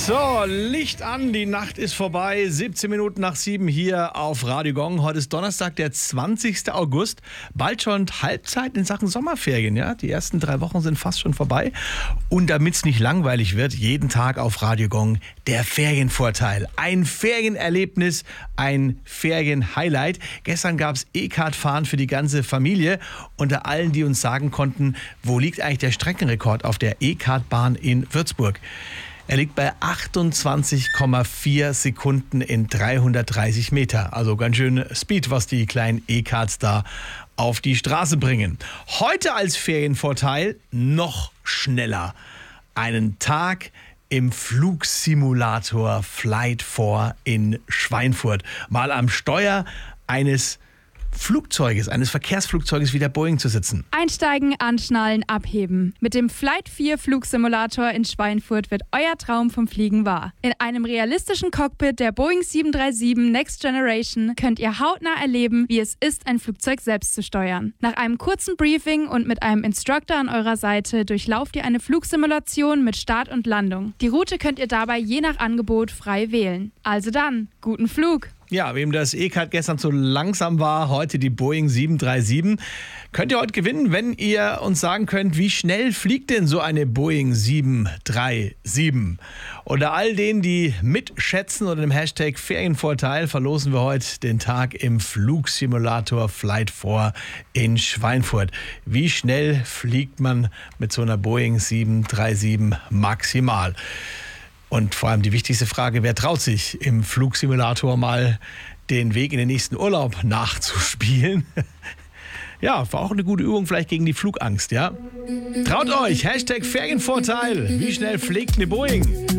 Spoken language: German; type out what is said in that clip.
So, Licht an, die Nacht ist vorbei. 17 Minuten nach 7 hier auf Radio Gong. Heute ist Donnerstag, der 20. August. Bald schon Halbzeit in Sachen Sommerferien. Ja? Die ersten 3 Wochen sind fast schon vorbei. Und damit es nicht langweilig wird, jeden Tag auf Radio Gong der Ferienvorteil. Ein Ferienerlebnis, ein Ferienhighlight. Gestern gab es E-Kart-Fahren für die ganze Familie. Unter allen, die uns sagen konnten, wo liegt eigentlich der Streckenrekord auf der E-Kart-Bahn in Würzburg. Er liegt bei 28,4 Sekunden in 330 Meter. Also ganz schön Speed, was die kleinen E-Karts da auf die Straße bringen. Heute als Ferienvorteil noch schneller. Einen Tag im Flugsimulator Flight 4 in Schweinfurt. Mal am Steuer eines Verkehrsflugzeuges wie der Boeing zu sitzen. Einsteigen, anschnallen, abheben. Mit dem Flight 4 Flugsimulator in Schweinfurt wird euer Traum vom Fliegen wahr. In einem realistischen Cockpit der Boeing 737 Next Generation könnt ihr hautnah erleben, wie es ist, ein Flugzeug selbst zu steuern. Nach einem kurzen Briefing und mit einem Instructor an eurer Seite durchlauft ihr eine Flugsimulation mit Start und Landung. Die Route könnt ihr dabei je nach Angebot frei wählen. Also dann, guten Flug! Ja, wem das E-Kart gestern zu langsam war, heute die Boeing 737. Könnt ihr heute gewinnen, wenn ihr uns sagen könnt, wie schnell fliegt denn so eine Boeing 737? Unter all denen, die mitschätzen unter dem Hashtag Ferienvorteil, verlosen wir heute den Tag im Flugsimulator Flight 4 in Schweinfurt. Wie schnell fliegt man mit so einer Boeing 737 maximal? Und vor allem die wichtigste Frage, wer traut sich im Flugsimulator mal den Weg in den nächsten Urlaub nachzuspielen? Ja, war auch eine gute Übung vielleicht gegen die Flugangst, ja? Traut euch, Hashtag Ferienvorteil. Wie schnell fliegt eine Boeing?